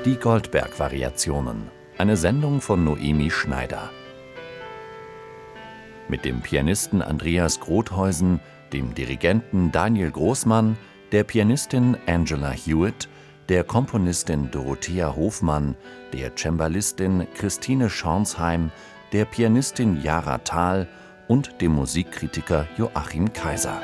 Die Goldberg-Variationen, eine Sendung von Noemi Schneider. Mit dem Pianisten Andreas Grotheusen, dem Dirigenten Daniel Großmann, der Pianistin Angela Hewitt, der Komponistin Dorothea Hofmann, der Cembalistin Christine Schornsheim, der Pianistin Jara Thal und dem Musikkritiker Joachim Kaiser.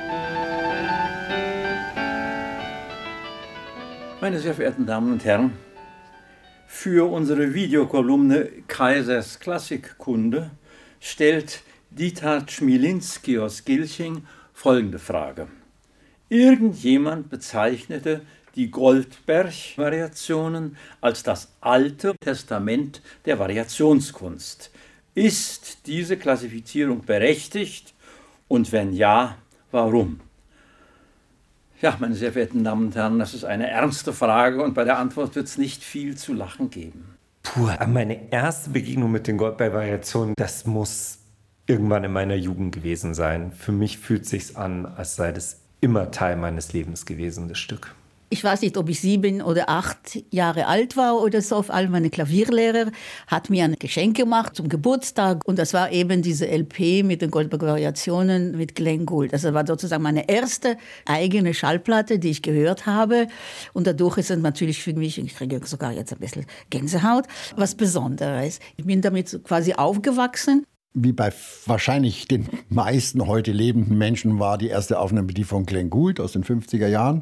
Meine sehr verehrten Damen und Herren, für unsere Videokolumne Kaisers Klassikkunde stellt Dieter Chmielinski aus Gilching folgende Frage. Irgendjemand bezeichnete die Goldberg-Variationen als das Alte Testament der Variationskunst. Ist diese Klassifizierung berechtigt und wenn ja, warum? Ja, meine sehr verehrten Damen und Herren, das ist eine ernste Frage und bei der Antwort wird es nicht viel zu lachen geben. Meine erste Begegnung mit den Goldberg-Variationen, das muss irgendwann in meiner Jugend gewesen sein. Für mich fühlt es sich an, als sei das immer Teil meines Lebens gewesen, das Stück. Ich weiß nicht, ob ich 7 oder 8 Jahre alt war oder so. Auf allem meine Klavierlehrer hat mir ein Geschenk gemacht zum Geburtstag. Und das war eben diese LP mit den Goldberg-Variationen mit Glenn Gould. Das war sozusagen meine erste eigene Schallplatte, die ich gehört habe. Und dadurch ist es natürlich für mich, ich kriege sogar jetzt ein bisschen Gänsehaut, was Besonderes. Ich bin damit quasi aufgewachsen. Wie bei wahrscheinlich den meisten heute lebenden Menschen war die erste Aufnahme die von Glenn Gould aus den 50er Jahren.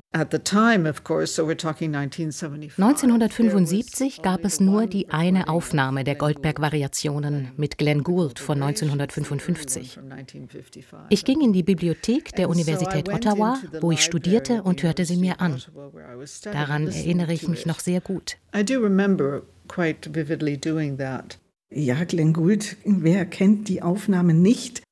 1975 gab es nur die eine Aufnahme der Goldberg-Variationen mit Glenn Gould von 1955. Ich ging in die Bibliothek der Universität Ottawa, wo ich studierte, und hörte sie mir an. Daran erinnere ich mich noch sehr gut. Ja, Glenn Gould, wer kennt die Aufnahme nicht?